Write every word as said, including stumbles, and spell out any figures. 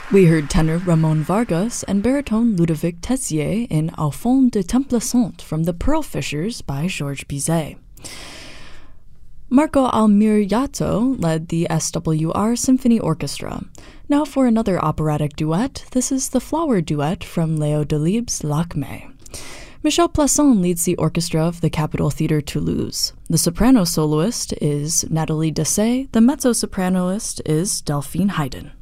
We heard tenor Ramon Vargas and baritone Ludovic Tessier in Au fond de Templesant from The Pearl Fishers by Georges Bizet. Marco Almiriato led the S W R Symphony Orchestra. Now for another operatic duet, this is the Flower Duet from Léo Delibes' Lakmé. Michel Plasson leads the orchestra of the Capitol Theatre Toulouse. The soprano soloist is Nathalie Dessay, the mezzo-sopranoist is Delphine Haydn.